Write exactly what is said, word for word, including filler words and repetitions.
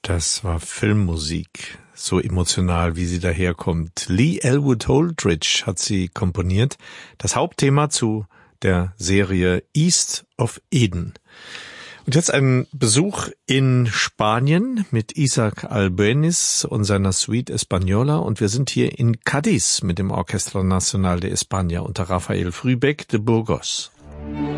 Das war Filmmusik, so emotional, wie sie daherkommt. Lee Elwood Holdridge hat sie komponiert. Das Hauptthema zu der Serie East of Eden. Und jetzt ein Besuch in Spanien mit Isaac Albéniz und seiner Suite Española. Und wir sind hier in Cádiz mit dem Orchestra Nacional de España unter Rafael Frühbeck de Burgos.